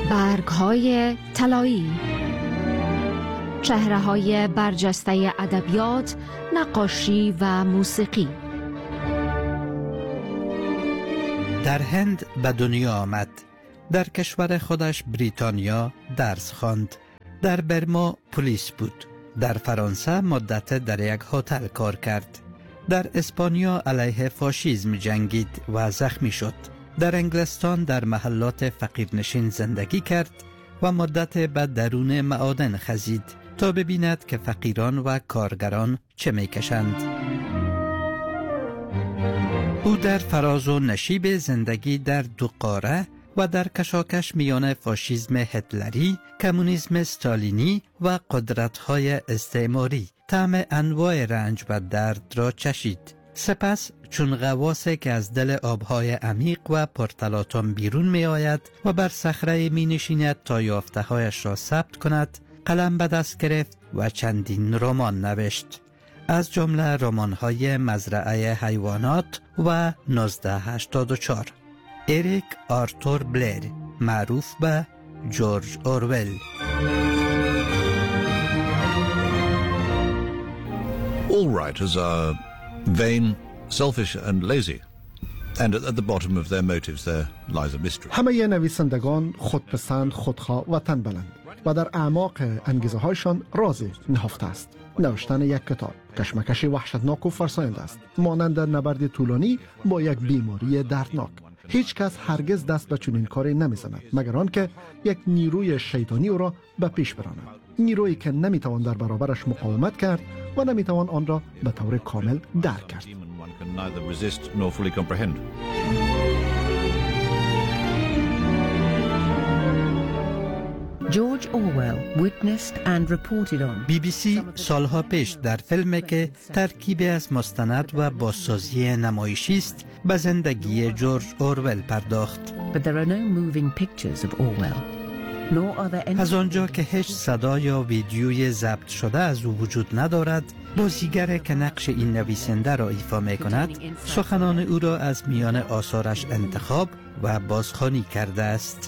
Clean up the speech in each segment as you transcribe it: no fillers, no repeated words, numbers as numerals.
برگ‌های طلایی، چهره‌های برجسته ادبیات، نقاشی و موسیقی. در هند به دنیا آمد. در کشور خودش بریتانیا درس خواند. در برما پلیس بود. در فرانسه مدت در یک هتل کار کرد. در اسپانیا علیه فاشیسم جنگید و زخمی شد. در انگلستان در محلات فقیرنشین زندگی کرد و مدت به درون معادن خزید تا ببیند که فقیران و کارگران چه میکشند. او در فراز و نشیب زندگی در دو قاره و در کشاکش میان فاشیسم هتلری، کمونیسم استالینی و قدرت‌های استعماری طعم انواع رنج و درد را چشید. سپس چون غواصی که از دل آبهای عمیق و پرتلاطم بیرون می آید و بر صخره می نشیند تا یافته‌هایش را ثبت کند، قلم به دست گرفت و چندین رمان نوشت، از جمله رمان‌های مزرعه حیوانات و 1984. اریک آرتور بلر، معروف به جورج اورول. All writers are vain, selfish and lazy. And at the bottom of their motives there lies a mystery. همه نویسندگان خودپسند، خودخواه و تنبلند و در اعماق انگیزه هایشان رازی نهفته است. نوشتن یک کتاب کشمکشی وحشتناک و فرساینده است، مانند نبرد طولانی با یک بیماری دردناک. هیچ کس هرگز دست به چنین کاری نمیزند مگر آنکه یک نیروی شیطانی او را به پیش براند، نیرویی که نمیتوان در برابرش مقاومت کرد و نمیتوان آن را به طور کامل درک کرد. George Orwell witnessed and reported on. BBC سالها پیش در فیلمی که ترکیبی از مستند و بازسازی نمایشی است به زندگی جورج اورول پرداخت. But there are no moving pictures of Orwell. Nor are there any... از آنجا که هیچ صدا یا ویدیوی ضبط شده از او وجود ندارد، بازیگر که نقش این نویسنده را ایفا می کند سخنان او را از میان آثارش انتخاب و بازخوانی کرده است.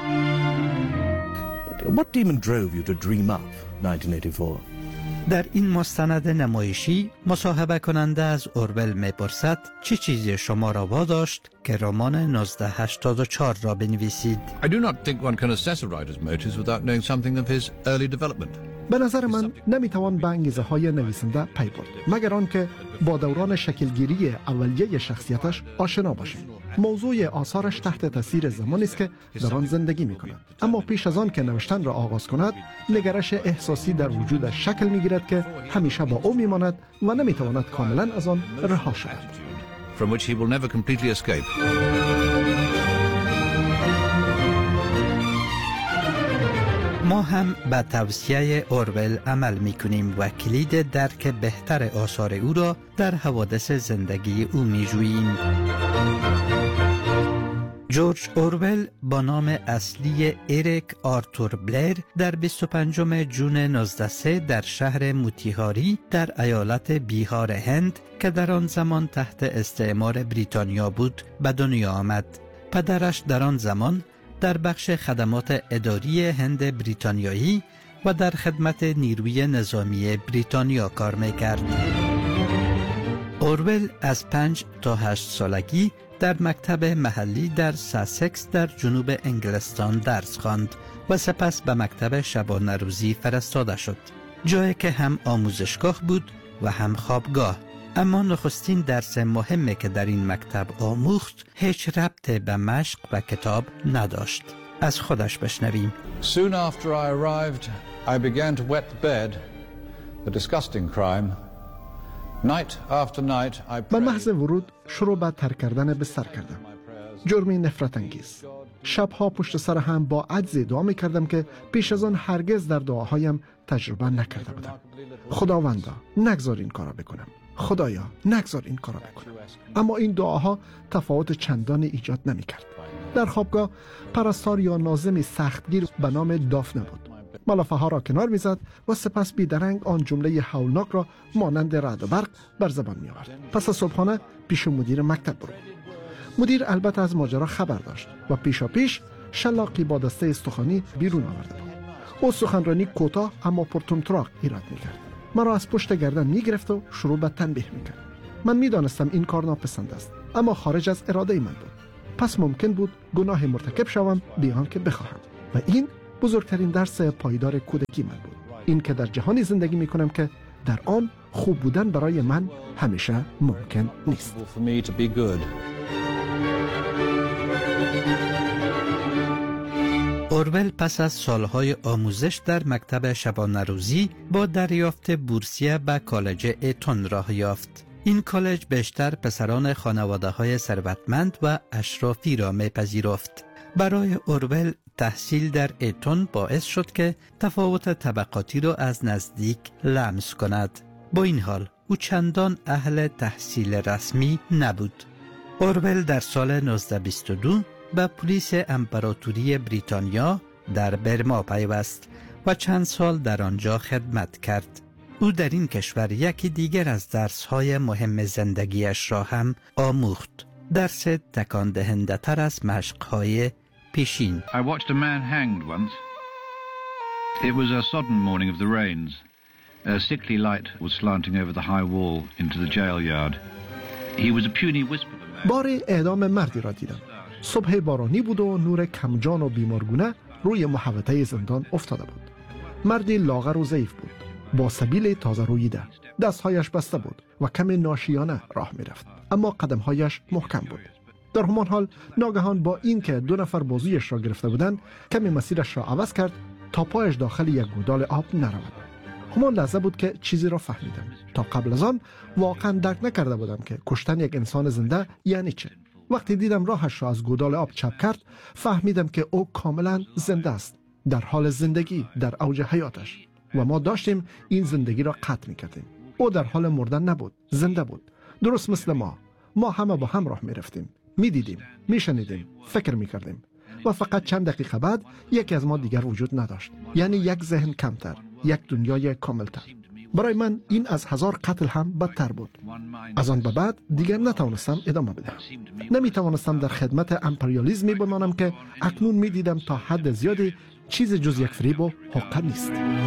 What demon drove you to dream up 1984? در این مستند نمایشی مصاحبه کننده از اورول میپرسد چه چیزی شما را واداشت که رمان 1984 را بنویسید؟ I do not think one can assess a writer's motives without knowing something of his early development. به نظر من نمیتوان به انگیزه های نویسنده پی برد مگر آنکه با دوران شکلگیری اولیه شخصیتش آشنا باشیم. موضوع آثارش تحت تاثیر زمانی است که در آن زندگی میکند، اما پیش از آن که نوشتن را آغاز کند نگرش احساسی در وجودش شکل میگیرد که همیشه با او میماند و نمیتواند کاملا از آن رها شود. From which he will never completely escape. ما هم به توصیه اورول عمل میکنیم و کلید درک بهتر آثار او را در حوادث زندگی او میجوییم. جورج اورول با نام اصلی اریک آرتور بلر در 25 جون 1903 در شهر موتیهاری در ایالت بیهار هند که در آن زمان تحت استعمار بریتانیا بود به دنیا آمد. پدرش در آن زمان در بخش خدمات اداری هند بریتانیایی و در خدمت نیروی نظامی بریتانیا کار می‌کرد. اورول از 5 تا 8 سالگی در مکتب محلی در ساسکس در جنوب انگلستان درس خواند و سپس به مکتب شبانه روزی فرستاده شد، جایی که هم آموزشگاه بود و هم خوابگاه. اما نخستین درس مهمی که در این مکتب آموخت هیچ ربط به مشق و کتاب نداشت. از خودش بشنویم. Soon after I arrived, I began to wet the bed, a disgusting crime. Night after night I به محض ورود شروع به ترک کردن بستر کردم. جرمی نفرت انگیز. شبها پشت سر هم با عجز دعا می کردم که پیش از آن هرگز در دعاهایم تجربه نکرده بودم. خداوندا نگذار این کارا بکنم. خدایا نگذار این کارا بکنم. اما این دعاها تفاوت چندانی ایجاد نمی کرد. در خوابگاه پرستار یا ناظمی سختگیر به نام دافنه بود. ملافه ها را کنار می زد و سپس بیدرنگ آن جمله هولناک را مانند رعد و برق بر زبان می آورد. پس از صبحانه پیش مدیر مکتب برد. مدیر البته از ماجرا خبر داشت و پیشا پیش شلاقی با دسته استخوانی بیرون آورده بود. او سخنرانی کوتاه اما پرطمطراق ایراد می‌کرد. مرا از پشت گردن می‌گرفت و شروع به تنبیه می‌کرد. من می‌دانستم این کار ناپسند است، اما خارج از اراده من بود. پس ممکن بود گناه مرتکب شوم بی آنکه بخواهم. و این بزرگترین درس پایدار کودکی من بود. این که در جهانی زندگی می‌کنم که در آن خوب بودن برای من همیشه ممکن نیست. اورول پس از سالهای آموزش در مکتب شبانه روزی با دریافت بورسیه به کالج ایتون راه یافت. این کالج بیشتر پسران خانواده‌های ثروتمند و اشرافی را می‌پذیرفت. برای اورول تحصیل در ایتون باعث شد که تفاوت طبقاتی را از نزدیک لمس کند. با این حال او چندان اهل تحصیل رسمی نبود. اورول در سال 1922 به پلیس امپراتوری بریتانیا در برما پیوست و چند سال در آنجا خدمت کرد. او در این کشور یکی دیگر از درس‌های مهم زندگیش را هم آموخت. درس تکان دهنده تر از مشق‌های پیشین. I watched a man hanged once. It was a sodden morning of the rains. A sickly light was slanting over the high wall into the jail yard. He was a puny wisp of a man. بار اعدام مردی را دیدم. صبح بارانی بود و نور کمجان و بیمارگونه روی محوطه زندان افتاده بود. مردی لاغر و ضعیف بود، با سبیل تازه روییده. دستهایش بسته بود و کمی ناشیانه راه می رفت، اما قدمهایش محکم بود. در همان حال ناگهان با این که 2 نفر بازویش را گرفته بودند کمی مسیرش را عوض کرد تا پایش داخل یک گودال آب نرود. همان لحظه بود که چیزی را فهمیدم. تا قبل از آن واقعا درک نکرده بودم که کشتن یک انسان زنده یعنی چه. وقتی دیدم راهش را از گودال آب چپ کرد فهمیدم که او کاملا زنده است، در حال زندگی، در اوج حیاتش، و ما داشتیم این زندگی را قطع می‌کردیم. او در حال مردن نبود، زنده بود، درست مثل ما همه با هم راه می‌رفتیم، می‌دیدیم، می‌شنیدیم، فکر می‌کردیم و فقط چند دقیقه بعد یکی از ما دیگر وجود نداشت. یعنی یک ذهن کمتر، یک دنیای کاملتر. برای من این از 1000 قتل هم بدتر بود. از آن به بعد دیگر نتوانستم ادامه بدهم. نمیتوانستم در خدمت امپریالیسمی بمانم که اکنون میدیدم تا حد زیادی چیز جز یک فریب و حقه نیست.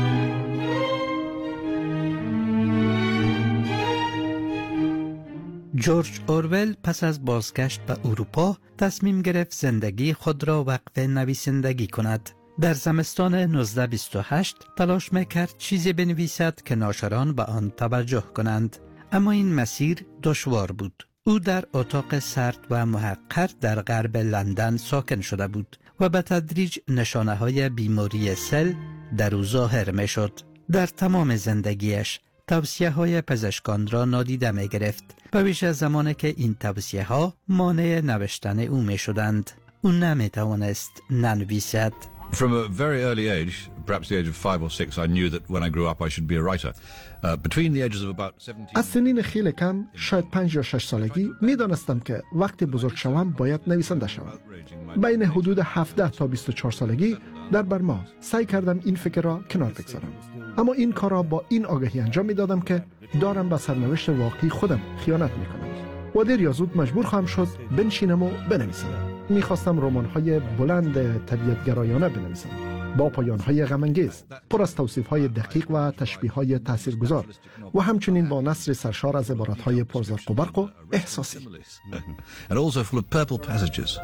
جورج اورول پس از بازگشت به اروپا تصمیم گرفت زندگی خود را وقف نویسندگی کند. در زمستان 1928 تلاش میکرد چیزی بنویسد که ناشران به آن توجه کنند، اما این مسیر دشوار بود. او در اتاق سرد و محقر در غرب لندن ساکن شده بود و به تدریج نشانه‌های بیماری سل در او ظاهر میشد. در تمام زندگیش توصیه‌های پزشکان را نادیده می‌گرفت و بیش از زمانی که این توصیه‌ها مانع نوشتن او می‌شدند. او نمی‌توانست ننویسد. From a very early age, perhaps the age of 5 or 6, I knew that when I grew up I should be a writer. Between the ages of about 17... از سنین خیلی کم، شاید 5 یا 6 سالگی، می‌دانستم که وقتی بزرگ شوم باید نویسنده شوم. بین حدود 17 تا 24 سالگی در برما سعی کردم این فکر را کنار بگذارم. اما این کار را با این آگاهی انجام می‌دادم که دارم به سرنوشت واقعی خودم خیانت می‌کنم و دیر یا زود مجبور خواهم شد بنشینم و بنویسم. می‌خواستم رمان‌های بلند طبیعت‌گرایانه بنویسم، با پایان‌های غم‌انگیز، پر از توصیف‌های دقیق و تشبیه‌های تاثیرگذار و همچنین با نثر سرشار از عبارات‌های پرزرق و برق و احساسی. And also full of purple passages.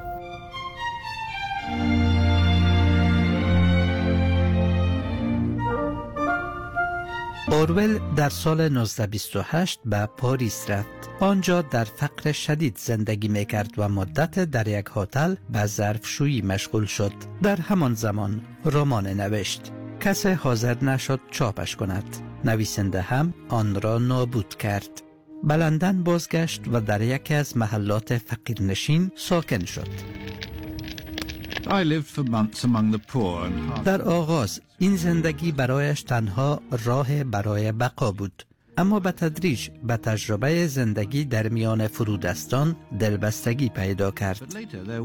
اورول در سال 1928 به پاریس رفت. آنجا در فقر شدید زندگی میکرد و مدت در یک هتل به ظرفشویی مشغول شد. در همان زمان رمان نوشت. کسی حاضر نشد چاپش کند. نویسنده هم آن را نابود کرد. به لندن بازگشت و در یکی از محلات فقیرنشین ساکن شد. I lived for months among the poor and... در آغاز این زندگی برایش تنها راه برای بقا بود، اما به تدریج به تجربه زندگی در میان فرودستان دلبستگی پیدا کرد.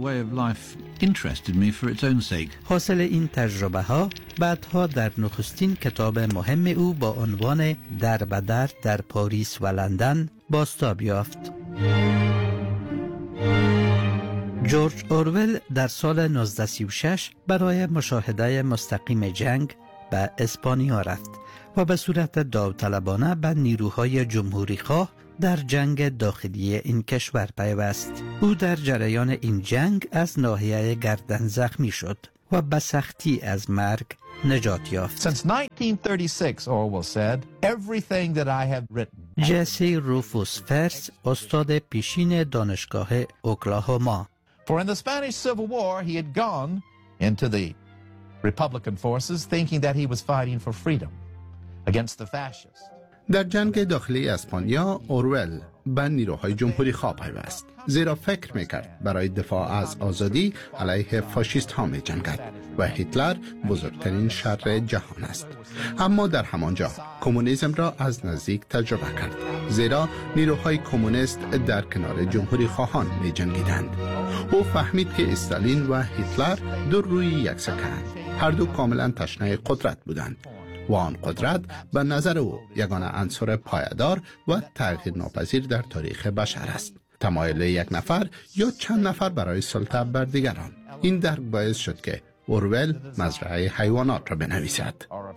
حاصل این تجربه ها بعدها در نخستین کتاب مهم او با عنوان در به در پاریس و لندن بازتاب یافت. جورج اورول در سال 1936 برای مشاهده مستقیم جنگ به اسپانیا رفت و به صورت داوطلبانه به نیروهای جمهوری خواه در جنگ داخلی این کشور پیوست. او در جریان این جنگ از ناحیه گردن زخمی شد و به سختی از مرگ نجات یافت. Since 1936, Orwell said, everything that I have written. جسی روفوس فرس، استاد پیشین دانشگاه اوکلاهوما. For in the Spanish Civil War, he had gone into the Republican forces thinking that he was fighting for freedom against the fascists. در جنگ داخلی اسپانیا، اورول به نیروهای جمهوری خواه پیوست، زیرا فکر میکرد برای دفاع از آزادی علیه فاشیست ها می جنگد و هیتلر بزرگترین شر جهان است. اما در همانجا کمونیسم را از نزدیک تجربه کرد، زیرا نیروهای کمونیست در کنار جمهوری خواهان می جنگیدند. او فهمید که استالین و هیتلر دو روی یک سکند، هر دو کاملا تشنه قدرت بودند و آن قدرت به نظر او یگانه عنصر پایدار و تغییر ناپذیر در تاریخ بشر است. تمایل یک نفر یا چند نفر برای سلطه بر دیگران. این درک باعث شد که اورول مزرعه حیوانات را بنویسد.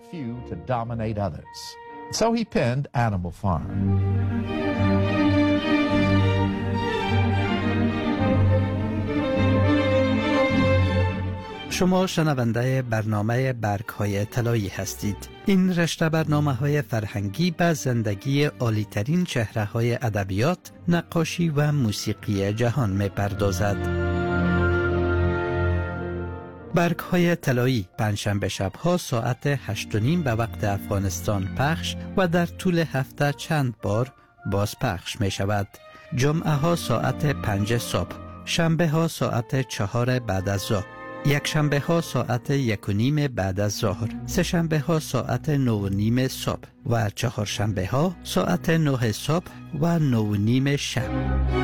So he penned Animal Farm. شما شنونده برنامه برگ‌های طلایی هستید. این رشته برنامه‌های فرهنگی به زندگی عالی‌ترین چهره‌های ادبیات، نقاشی و موسیقی جهان می‌پردازد. برگ‌های طلایی پنجشنبه شب‌ها ساعت 8:30 به وقت افغانستان پخش و در طول هفته چند بار باز پخش می‌شود. جمعه‌ها ساعت 5 صبح، شنبه‌ها ساعت 4 بعد از ظهر، یک شنبه ها ساعت 1:30 بعد از ظهر، سه شنبه ها ساعت 9:30 صبح و چهار شنبه ها ساعت 9 صبح و 9:30 شب.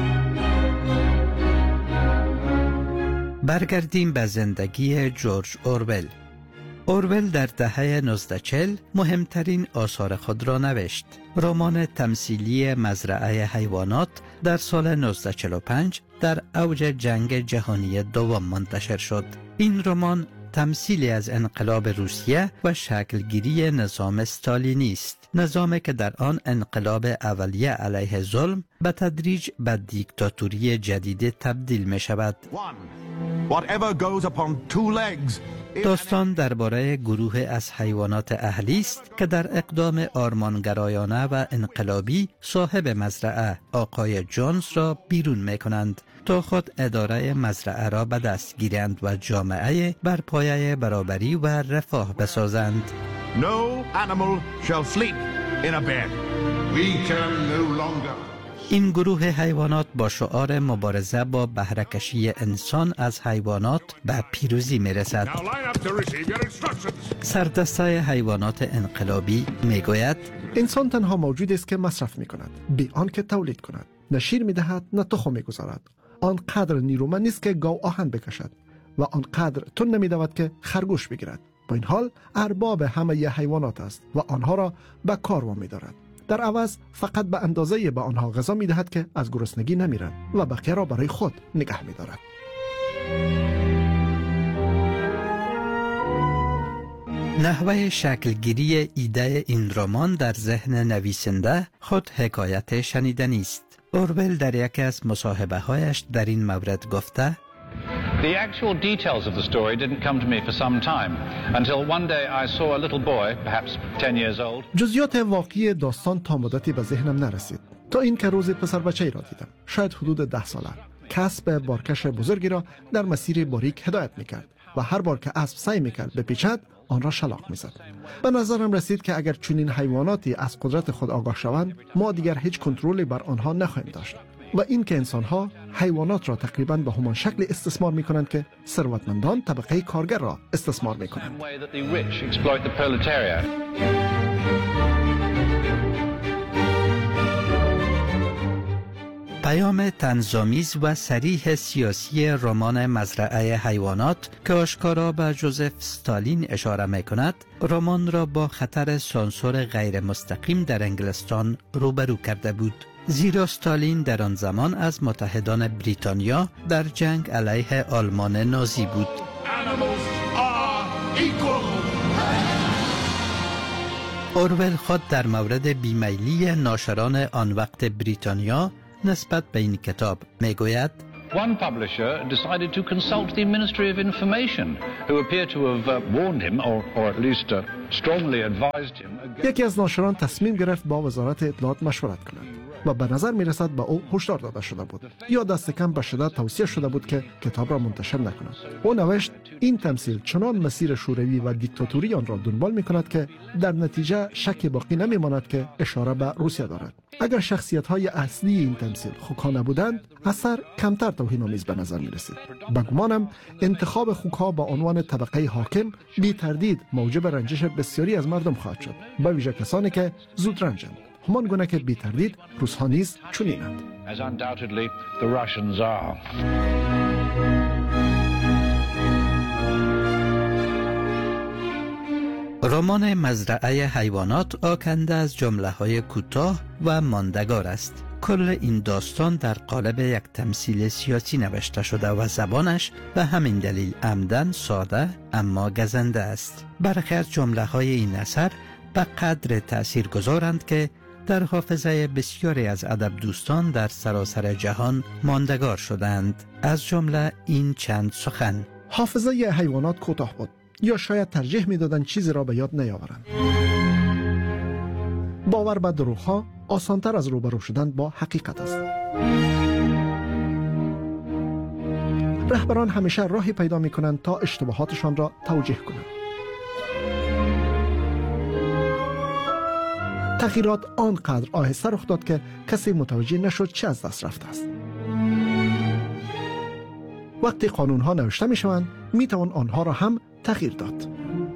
برگردیم به زندگی جورج اورول. اورول در دهه 1940 مهمترین آثار خود را نوشت. رمان تمثیلی مزرعه حیوانات در سال 1945 در اوج جنگ جهانی دوم منتشر شد. این رمان تمثیلی از انقلاب روسیه و شکلگیری نظام استالینی است، نظامی که در آن انقلاب اولیه علیه ظلم به تدریج به دیکتاتوری جدید تبدیل می شود. داستان درباره گروه از حیوانات اهلی است که در اقدام آرمانگرایانه و انقلابی صاحب مزرعه آقای جونز را بیرون می کنند تا خود اداره مزرعه را به دست گیرند و جامعه بر پایه برابری و رفاه بسازند. No animal shall sleep in a bed. We can no longer. این گروه حیوانات با شعار مبارزه با بهره‌کشی انسان از حیوانات به پیروزی می‌رسد. سردسته حیوانات انقلابی می‌گوید انسان تنها موجودی است که مصرف می‌کند، بی آنکه تولید کند. نه شیر می‌دهد، نه تخم می‌گذارد. آنقدر نیرومند نیست که گاو آهن بکشد و آنقدر تند نمی‌دود که خرگوش بگیرد. با این حال ارباب همه حیوانات است و آنها را به کار وامی‌دارد. در عوض فقط به اندازه‌ای به آنها غذا می‌دهد که از گرسنگی نمیرند و بقیه را برای خود نگه می‌دارد. نحوه شکلگیری ایده این رمان در ذهن نویسنده خود حکایت شنیدنی است. اورول در یکی از مصاحبه‌هایش در این مورد گفته: The actual details of the story didn't come to me for some time until one day I saw a little boy, perhaps 10 years old. جزئیات واقعی داستان تا مدتی به ذهنم نرسید تا اینکه روزی پسر بچه‌ای را دیدم، شاید حدود 10 ساله. کسب بارکش بزرگی را در مسیر باریک هدایت می‌کرد و هر بار که اسب سعی می‌کرد بپیچد، آن را شلاق می‌زد. به نظرم رسید که اگر چنین حیواناتی از قدرت خود آگاه شوند، ما دیگر هیچ کنترلی بر آنها نخواهیم داشت. و این که انسان‌ها حیوانات را تقریباً به همان شکل استثمار می‌کنند که ثروتمندان طبقه کارگر را استثمار می‌کنند. پیام طنزآمیز و صریح سیاسی رمان مزرعه حیوانات که آشکارا به جوزف استالین اشاره می‌کند، رمان را با خطر سانسور غیر مستقیم در انگلستان روبرو کرده بود. زیرا استالین در آن زمان از متحدان بریتانیا در جنگ علیه آلمان نازی بود. اورول خود در مورد بیمیلی ناشران آن وقت بریتانیا نسبت به این کتاب میگوید: One publisher decided to consult the Ministry of Information, who appear to have warned him, or at least strongly advised him. یکی از ناشران تصمیم گرفت با وزارت اطلاعات مشورت کند و به نظر می رسد به او هشدار داده شده بود یا دست کم به شدت توصیه شده بود که کتاب را منتشر نکند. او نوشت این تمثیل چنان مسیر شوروی و دیکتاتوری آن را دنبال می کند که در نتیجه شکی باقی نمی ماند که اشاره به روسیه دارد. اگر شخصیت های اصلی این تمثیل خوک‌ها نبودند، اثر کمتر توهین‌آمیز به نظر می رسید. به گمانم انتخاب خوک‌ها با عنوان طبقه حاکم بی تردید موجب رنجش بسیاری از مردم خواهد شد، به ویژه کسانی که زود رنجند. همان گونه که بی تردید روس‌ها نیز چنینند. As undoubtedly the Russians are. رمان مزرعه حیوانات آکنده از جمله‌های کوتاه و ماندگار است. کل این داستان در قالب یک تمثیل سیاسی نوشته شده و زبانش به همین دلیل عمدن ساده اما گزنده است. برخی از جمله‌های این اثر به قدر تأثیرگذارند که در حافظه بسیاری از ادب دوستان در سراسر جهان ماندگار شدند. از جمله این چند سخن: حافظه حیوانات کوتاه بود، یا شاید ترجیح می‌دادند چیزی را به یاد نیاورند. باور به دروغ‌ها آسان‌تر از روبرو شدن با حقیقت است. رهبران همیشه راهی پیدا می‌کنند تا اشتباهاتشان را توجیه کنند. تغییرات آنقدر آهسته رخ داد که کسی متوجه نشد چه از دست رفته است. وقتی قانون‌ها نوشته می‌شوند، می‌توان آنها را هم تغییر داد.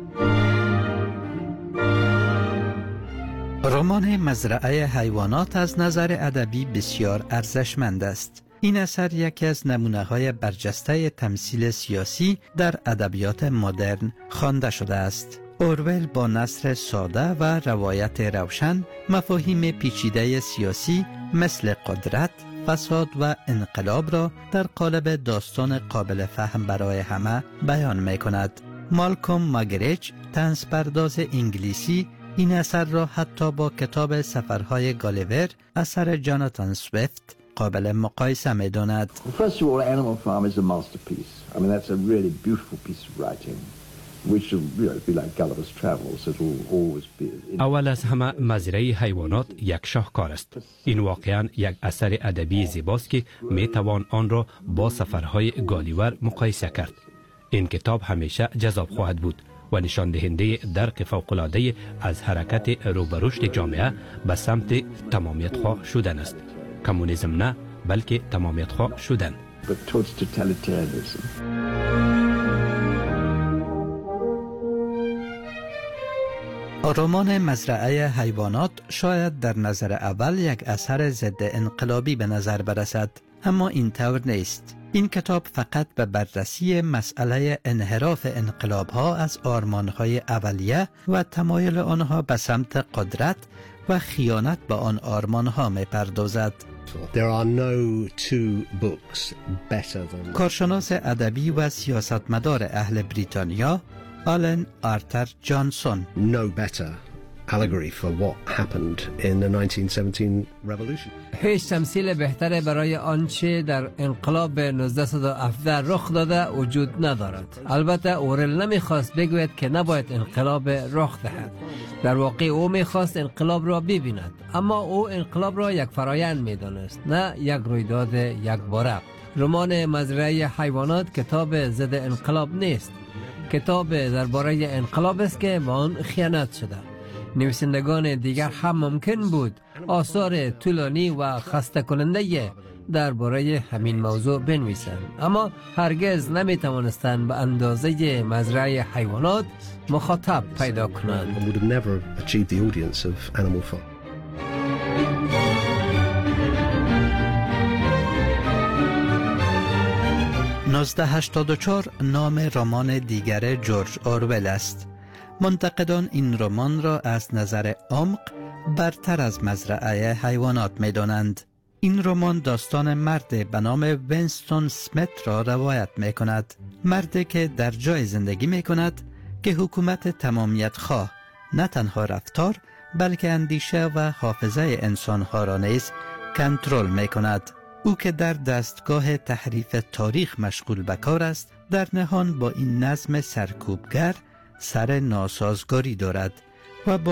رمان مزرعه حیوانات از نظر ادبی بسیار ارزشمند است. این اثر یکی از نمونه‌های برجسته تمثیل سیاسی در ادبیات مدرن خوانده شده است. اورول با نثر ساده و روایت روشن مفاهیم پیچیده سیاسی مثل قدرت، فساد و انقلاب را در قالب داستان قابل فهم برای همه بیان می کند. مالکوم ماگریچ، طنزپرداز انگلیسی، این اثر را حتی با کتاب سفرهای گالیور اثر جاناتان سویفت قابل مقایسه می داند. First of all, Animal Farm is a masterpiece. I mean, that's a really beautiful piece of writing. اول از همه مزرعه حیوانات یک شاهکار است. این واقعا یک اثر ادبی زیباست که می توان آن را با سفرهای گالیور مقایسه کرد. این کتاب همیشه جذاب خواهد بود و نشان دهنده درک فوق‌العاده از حرکت رو به رشد جامعه به سمت تمامیت خواه شدن است. کمونیسم نه، بلکه تمامیت خواه شدن. رمان مزرعه حیوانات شاید در نظر اول یک اثر ضد انقلابی به نظر برسد، اما این طور نیست. این کتاب فقط به بررسی مسئله انحراف انقلاب‌ها از آرمان‌های اولیه و تمایل آنها به سمت قدرت و خیانت به آن آرمان‌ها می‌پردازد. کارشناس ادبی و سیاستمدار اهل بریتانیا آلن آرتر جانسون allegory for what happened in the 1917 revolution. هیچ تمثیل بهتر برای آنچه در انقلاب 1917 رخ داده وجود ندارد. البته اورل نمیخواست بگوید که نباید انقلاب رخ دهد. در واقع او میخواست انقلاب را ببیند، اما او انقلاب را یک فرایند میدانست، نه یک رویداد یک باره. رمان مزرعه حیوانات کتاب ضد انقلاب نیست. کتاب درباره انقلاب است که با آن خیانت شده. نویسندگان دیگر هم ممکن بود آثار طولانی و خسته کننده درباره همین موضوع بنویسند، اما هرگز نمی توانستند به اندازه مزرعه حیوانات مخاطب پیدا کنند. 1984 نام رمان دیگر جورج اورول است. منتقدان این رمان را از نظر عمق برتر از مزرعه حیوانات می دانند. این رمان داستان مرد به نام وینستون سمیت را روایت می کند. مردی که در جای زندگی می کند که حکومت تمامیت خواه نه تنها رفتار بلکه اندیشه و حافظه انسانها را نیز کنترل می کند. او که در دستگاه تحریف تاریخ مشغول به کار است، در نهان با این نظم سرکوبگر سر ناسازگاری دارد و با